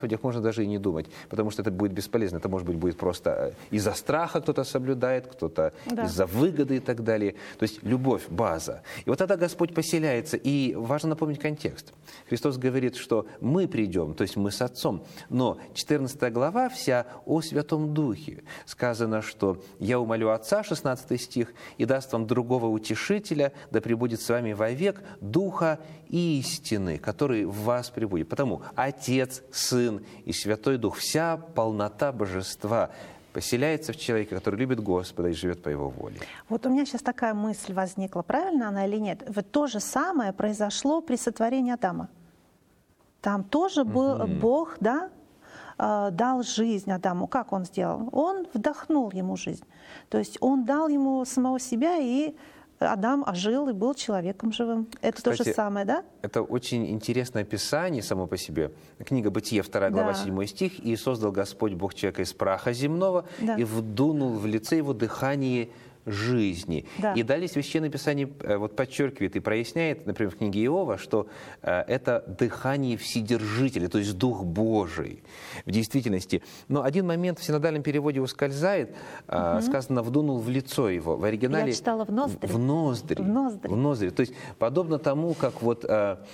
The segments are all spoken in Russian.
людях можно даже и не думать, потому что это будет бесполезно. Это, может быть, будет просто из-за страха кто-то соблюдает, кто-то из-за выгоды и так далее. То есть любовь – база. И вот тогда Господь поселяется. И важно напомнить контекст. Христос говорит, что мы придем, то есть мы с Отцом. Но 14 глава вся о Святом Духе. Сказано, что «Я умолю Отца», 16 стих, «и даст вам другого утешителя, да пребудет с вами вовек Духа истины, который в вас пребудет». Потому Отец, Сын и Святой Дух, вся полнота Божества поселяется в человеке, который любит Господа и живет по Его воле. Вот у меня сейчас такая мысль возникла, правильно она или нет? Вот то же самое произошло при сотворении Адама. Там тоже был Бог, да, дал жизнь Адаму. Как Он сделал? Он вдохнул ему жизнь. То есть Он дал ему самого себя, и Адам ожил и был человеком живым. Это, кстати, то же самое, да? Это очень интересное описание само по себе. Книга Бытие, 2 глава, 7 стих. «И создал Господь Бог человека из праха земного, и вдунул в лице его дыхание жизни». И далее Священное Писание вот подчеркивает и проясняет, например, в книге Иова, что это дыхание Вседержителя, то есть Дух Божий в действительности. Но один момент в синодальном переводе ускользает. Сказано «вдунул в лицо его». В оригинале я читала «в ноздри». В ноздри. В ноздри. В ноздри. То есть подобно тому, как вот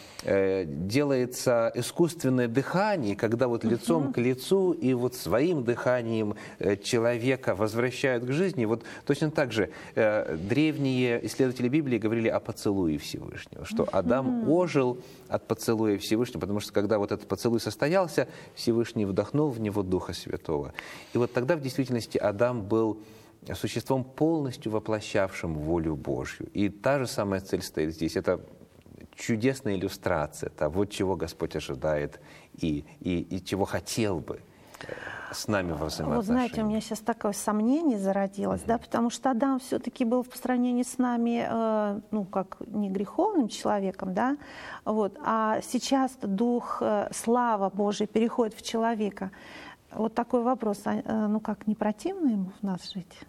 делается искусственное дыхание, когда вот лицом к лицу и вот своим дыханием человека возвращают к жизни, вот точно так же древние исследователи Библии говорили о поцелуе Всевышнего, что Адам ожил от поцелуя Всевышнего, потому что когда вот этот поцелуй состоялся, Всевышний вдохнул в него Духа Святого. И вот тогда в действительности Адам был существом, полностью воплощавшим волю Божью. И та же самая цель стоит здесь. Это чудесная иллюстрация того, чего Господь ожидает и чего хотел бы с нами во взаимоотношениях. Вот знаете, у меня сейчас такое сомнение зародилось, да, потому что Адам все-таки был по сравнению с нами, ну, как не греховным человеком, да, вот, а сейчас Дух, слава Божия переходит в человека. Вот такой вопрос, ну, как не противно ему в нас жить?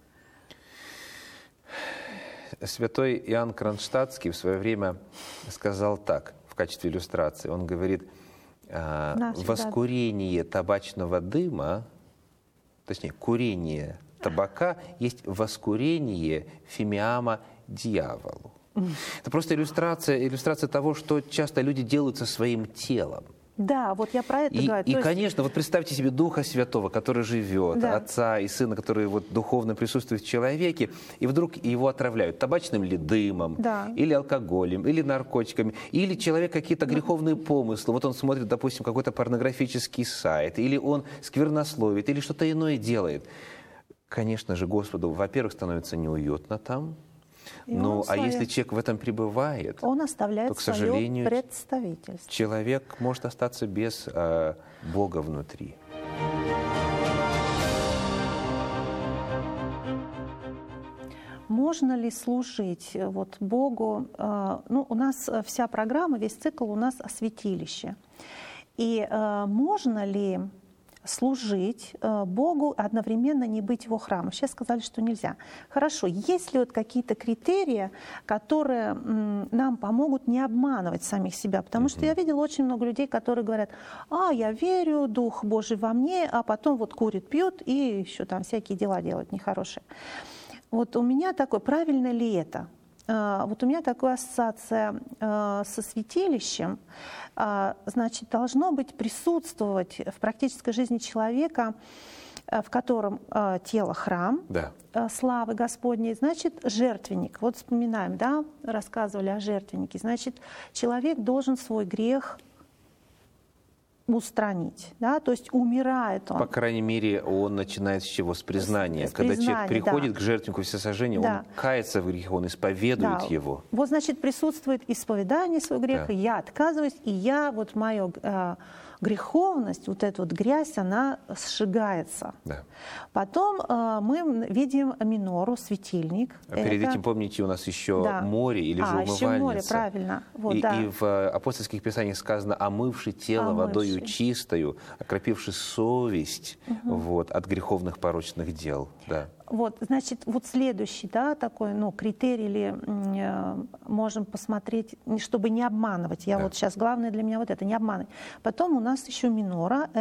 Святой Иоанн Кронштадтский в свое время сказал так, в качестве иллюстрации, он говорит: воскурение табачного дыма, точнее, курение табака есть воскурение фимиама дьяволу. Это просто иллюстрация того, что часто люди делают со своим телом. Да, вот я про это говорю. И, конечно, вот представьте себе Духа Святого, который живет, Отца и Сына, который вот духовно присутствует в человеке, и вдруг его отравляют табачным ли дымом, или алкоголем, или наркотиками, или человек какие-то греховные помыслы. Вот он смотрит, допустим, какой-то порнографический сайт, или он сквернословит, или что-то иное делает. Конечно же, Господу, во-первых, становится неуютно там. Ну, а если человек в этом пребывает, он оставляет, то, к сожалению, представительство. Человек может остаться без Бога внутри. Можно ли служить вот Богу? Ну, у нас вся программа, весь цикл у нас о святилище. И можно ли служить Богу, одновременно не быть Его храмом? Сейчас сказали, что нельзя. Хорошо, есть ли вот какие-то критерии, которые нам помогут не обманывать самих себя? Потому что я видела очень много людей, которые говорят: я верю, Дух Божий во мне, а потом вот курят, пьют и еще там всякие дела делают нехорошие. Вот у меня такое, правильно ли это? Вот у меня такая ассоциация со святилищем. Значит, должно быть присутствовать в практической жизни человека, в котором тело храм, славы Господней, значит, жертвенник. Вот вспоминаем, да, рассказывали о жертвеннике. Значит, человек должен свой грех устранить, да, то есть умирает он. По крайней мере, он начинает с чего? С признания. Когда человек приходит к жертвеннику всесожжения, он кается в грехе, он исповедует его. Вот, значит, присутствует исповедание своего греха, я отказываюсь, и я, вот моя греховность, вот эта вот грязь, она сжигается. Потом мы видим минору, светильник. А перед этим, помните, у нас еще море или же умывальница. Еще море, правильно. Вот, и в апостольских писаниях сказано: омывши тело водою чистою, окропивши совесть вот, от греховных порочных дел. Вот, значит, вот следующий, да, такой, ну, критерий или можем посмотреть, чтобы не обманывать. Я вот сейчас, главное для меня вот это, не обманывать. Потом у нас еще минора.